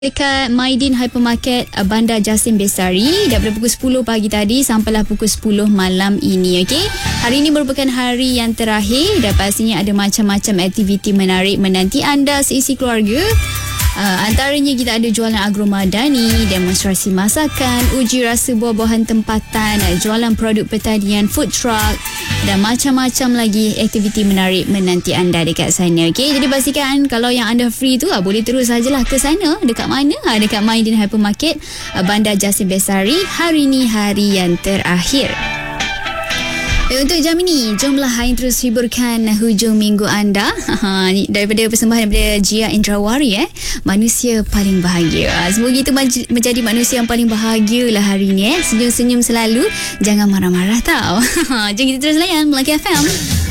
Dekat Maidin Hypermarket Bandar Jasim Bestari daripada pukul 10 pagi tadi sampailah pukul 10 malam ini. Okey, hari ini merupakan hari yang terakhir dan pastinya ada macam-macam aktiviti menarik menanti anda seisi keluarga. Antaranya kita ada jualan agromadani, demonstrasi masakan, uji rasa buah-buahan tempatan, jualan produk pertanian, food truck dan macam-macam lagi aktiviti menarik menanti anda dekat sana. Okey, jadi pastikan kalau yang anda free tu boleh terus sajalah ke sana. Dekat mana? Dekat Maidin Hypermarket Bandar Jasim Bestari. Hari ni hari yang terakhir. Untuk jam ini, jomlah Ain terus hiburkan hujung minggu anda. Daripada persembahan daripada Jia Indrawari, manusia paling bahagia. Semoga kita menjadi manusia yang paling bahagia lah hari ni. Senyum-senyum selalu, jangan marah-marah tau. Jom kita terus layan Melaka FM.